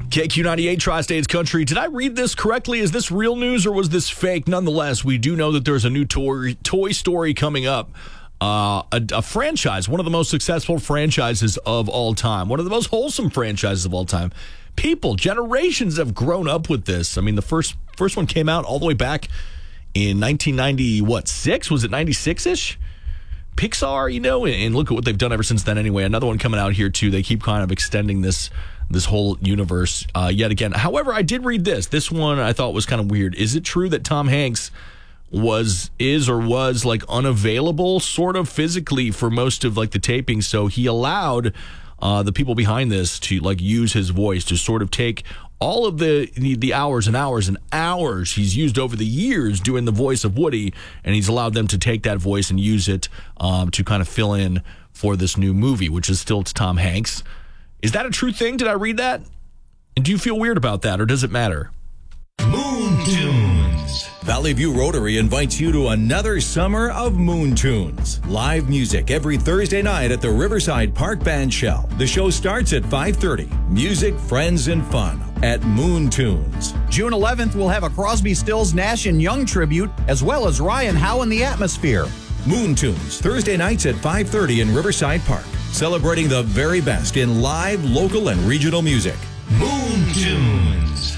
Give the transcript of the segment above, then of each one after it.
KQ98 Tri-States Country. Did I read this correctly? Is this real news or was this fake? Nonetheless, we do know that there's a new Toy Story coming up. A franchise, one of the most successful franchises of all time. One of the most wholesome franchises of all time. People, generations have grown up with this. I mean, the first one came out all the way back in 1996. Was it 96-ish? Pixar, and look at what they've done ever since then anyway. Another one coming out here, too. They keep kind of extending this whole universe yet again. However, I did read this. This one I thought was kind of weird. Is it true that Tom Hanks was like unavailable sort of physically for most of like the taping? So he allowed the people behind this to like use his voice to sort of take all of the hours and hours and hours he's used over the years doing the voice of Woody, and he's allowed them to take that voice and use it to kind of fill in for this new movie, which is still Tom Hanks. Is that a true thing? Did I read that? And do you feel weird about that, or does it matter? Moon Tunes. Valley View Rotary invites you to another summer of Moon Tunes. Live music every Thursday night at the Riverside Park Band Shell. The show starts at 5:30. Music, friends, and fun at Moon Tunes. June 11th, we'll have a Crosby, Stills, Nash & Young tribute, as well as Ryan Howe in the Atmosphere. Moon Tunes, Thursday nights at 5:30 in Riverside Park. Celebrating the very best in live, local, and regional music. Moon Tunes.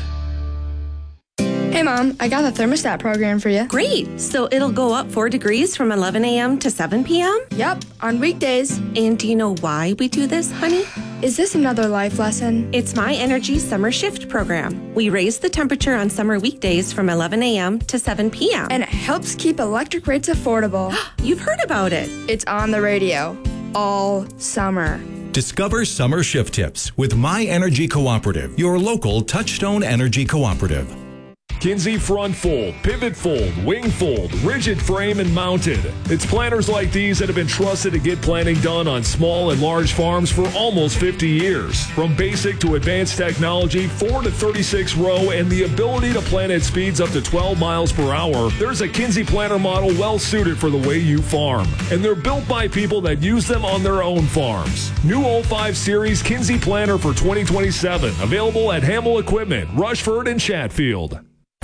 Hey, Mom, I got the thermostat program for you. Great. So it'll go up 4 degrees from 11 a.m. to 7 p.m.? Yep, on weekdays. And do you know why we do this, honey? Is this another life lesson? It's My Energy Summer Shift program. We raise the temperature on summer weekdays from 11 a.m. to 7 p.m. And it helps keep electric rates affordable. You've heard about it. It's on the radio all summer. Discover summer shift tips with My Energy Cooperative, your local Touchstone Energy Cooperative. Kinsey Front Fold, Pivot Fold, Wing Fold, Rigid Frame and Mounted. It's planters like these that have been trusted to get planting done on small and large farms for almost 50 years. From basic to advanced technology, 4 to 36 row, and the ability to plant at speeds up to 12 miles per hour, there's a Kinsey planter model well suited for the way you farm. And they're built by people that use them on their own farms. New 05 Series Kinsey planter for 2027. Available at Hamill Equipment, Rushford, and Chatfield.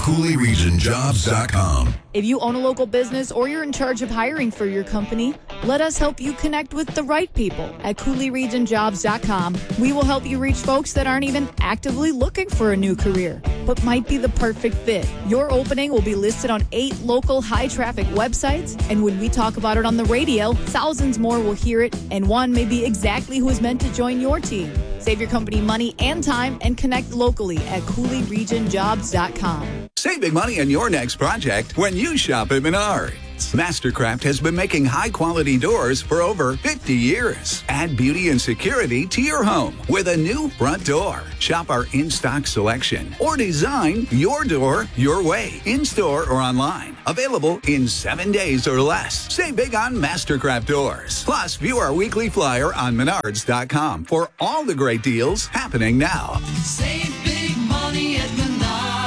CooleyRegionJobs.com. If you own a local business or you're in charge of hiring for your company, let us help you connect with the right people at CooleyRegionJobs.com. We will help you reach folks that aren't even actively looking for a new career, but might be the perfect fit. Your opening will be listed on 8 local high-traffic websites, and when we talk about it on the radio, thousands more will hear it, and one may be exactly who is meant to join your team. Save your company money and time and connect locally at CooleyRegionJobs.com. Save big money on your next project when you shop at Menards. Mastercraft has been making high-quality doors for over 50 years. Add beauty and security to your home with a new front door. Shop our in-stock selection or design your door your way, in-store or online. Available in 7 days or less. Save big on Mastercraft doors. Plus, view our weekly flyer on Menards.com for all the great deals happening now. Save big money at Menards.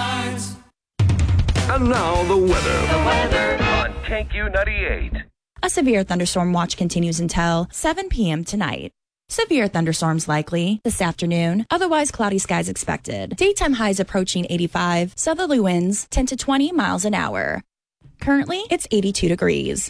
And now the weather. On KQ98. A severe thunderstorm watch continues until 7 p.m. tonight. Severe thunderstorms likely this afternoon. Otherwise, cloudy skies expected. Daytime highs approaching 85. Southerly winds 10 to 20 miles an hour. Currently, it's 82 degrees.